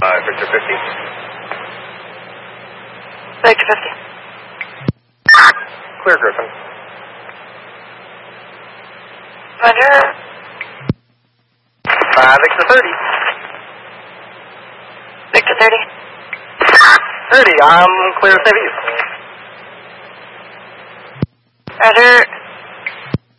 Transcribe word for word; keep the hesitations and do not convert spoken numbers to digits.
Uh, Victor fifty. Victor fifty. Clear, Griffin. Roger. Uh, Victor thirty. Victor thirty. thirty, I'm clear southeast. Roger.